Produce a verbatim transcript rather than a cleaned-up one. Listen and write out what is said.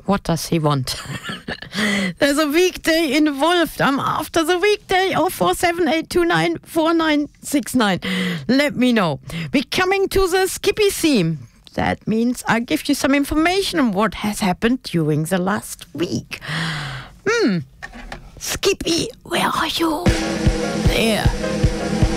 What does he want? There's a weekday involved. I'm after the weekday. oh four seven eight two nine four nine six nine. Let me know. We're coming to the Skippy theme. That means I give you some information on what has happened during the last week. Hmm. Skippy, where are you? There.